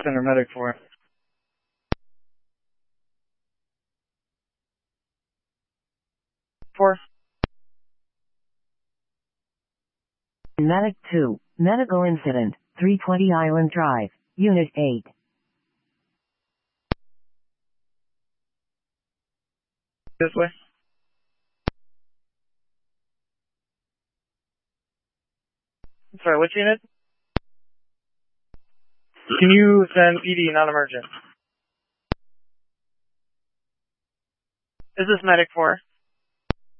Center Medic 4. 4. Medic 2, medical incident, 320 Island Drive, Unit 8. This way. Sorry, which unit? Can you send ED, non-emergent? Is this Medic 4?